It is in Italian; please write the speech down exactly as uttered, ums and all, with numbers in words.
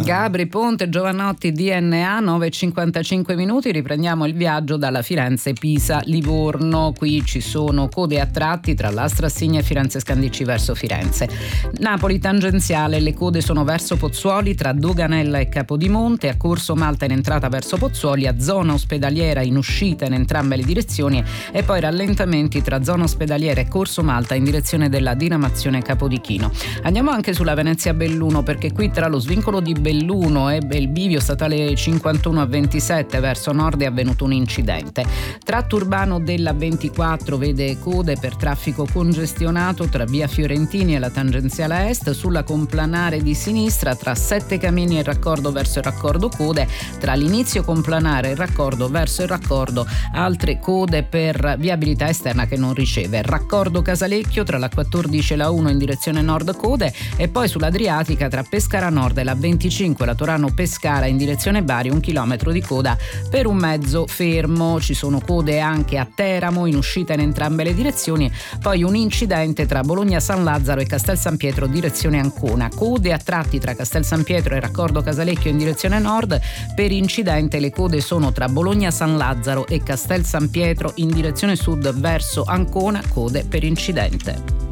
Gabri Ponte, Giovannotti, D N A, nove e cinquantacinque minuti. Riprendiamo il viaggio dalla Firenze Pisa Livorno. Qui ci sono code a tratti tra l'Astra Assigna e Firenze Scandicci verso Firenze. Napoli tangenziale, le code sono verso Pozzuoli tra Doganella e Capodimonte, a Corso Malta in entrata verso Pozzuoli, a zona ospedaliera in uscita in entrambe le direzioni e poi rallentamenti tra zona ospedaliera e Corso Malta in direzione della diramazione Capodichino. Andiamo anche sulla Venezia Belluno, perché qui tra lo svincolo di Belluno e il bivio statale cinquantuno a ventisette verso nord è avvenuto un incidente. Tratto urbano della ventiquattro vede code per traffico congestionato tra via Fiorentini e la tangenziale est, sulla complanare di sinistra tra Sette Camini e il raccordo verso il raccordo code, tra l'inizio complanare e il raccordo verso il raccordo altre code per viabilità esterna che non riceve. Raccordo Casalecchio tra la quattordici e la uno in direzione nord code, e poi sull'Adriatica tra Pescara Nord e la venticinque la Torano Pescara in direzione Bari un chilometro di coda per un mezzo fermo. Ci sono code anche a Teramo in uscita in entrambe le direzioni, poi un incidente tra Bologna San Lazzaro e Castel San Pietro direzione Ancona, code a tratti tra Castel San Pietro e raccordo Casalecchio in direzione nord. Per incidente le code sono tra Bologna San Lazzaro e Castel San Pietro in direzione sud verso Ancona, code per incidente.